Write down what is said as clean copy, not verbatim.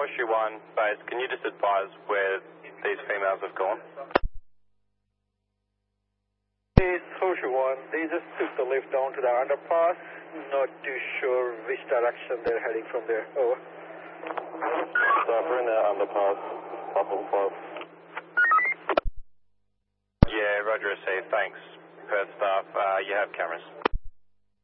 Horseshoe 1 base, can you just advise where these females have gone? It's Horseshoe 1. They just took the lift down to the underpass. Not too sure which direction they're heading from there. Over. So we're in the underpass, top of the pass. Yeah, roger received, thanks. Perth staff, you have cameras.